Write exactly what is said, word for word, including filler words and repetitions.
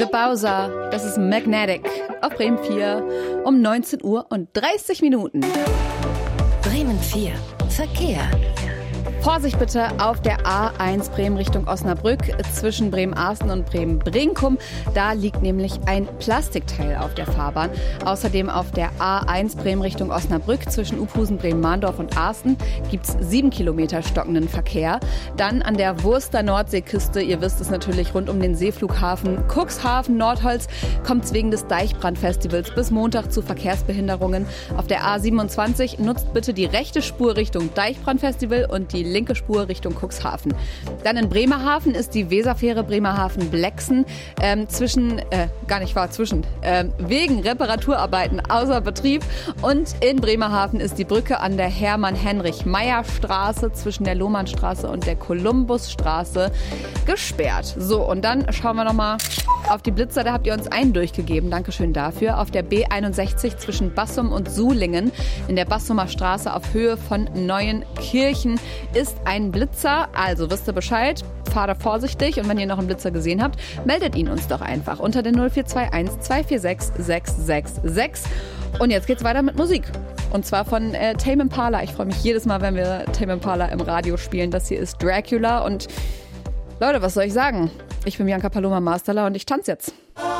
The Bowser, das ist Magnetic auf Bremen vier um neunzehn Uhr und dreißig Minuten. Bremen vier, Verkehr. Vorsicht bitte auf der A eins Bremen Richtung Osnabrück zwischen Bremen-Arsten und Bremen-Brinkum. Da liegt nämlich ein Plastikteil auf der Fahrbahn. Außerdem auf der A eins Bremen Richtung Osnabrück zwischen Uphusen, Bremen-Mahndorf und Arsten gibt es sieben Kilometer stockenden Verkehr. Dann an der Wurster Nordseeküste, ihr wisst es natürlich, rund um den Seeflughafen Cuxhaven, Nordholz, kommt es wegen des Deichbrandfestivals bis Montag zu Verkehrsbehinderungen. Auf der A siebenundzwanzig nutzt bitte die rechte Spur Richtung Deichbrandfestival und die linke Spur Richtung Cuxhaven. Dann in Bremerhaven ist die Weserfähre Bremerhaven-Blexen ähm, zwischen, äh, gar nicht wahr, zwischen, ähm, wegen Reparaturarbeiten außer Betrieb. Und in Bremerhaven ist die Brücke an der Hermann-Heinrich-Meyer-Straße zwischen der Lohmannstraße und der Kolumbusstraße gesperrt. So, und dann schauen wir nochmal auf die Blitzer, da habt ihr uns einen durchgegeben. Dankeschön dafür. Auf der B einundsechzig zwischen Bassum und Sulingen in der Bassumer Straße auf Höhe von Neuenkirchen ist ein Blitzer. Also wisst ihr Bescheid, fahrt da vorsichtig und wenn ihr noch einen Blitzer gesehen habt, meldet ihn uns doch einfach unter der null vier zwei eins zwei vier sechs sechs sechs sechs. Und jetzt geht's weiter mit Musik. Und zwar von äh, Tame Impala. Ich freue mich jedes Mal, wenn wir Tame Impala im Radio spielen. Das hier ist Dracula und Leute, was soll ich sagen? Ich bin Bianca Paloma Masterla und ich tanze jetzt.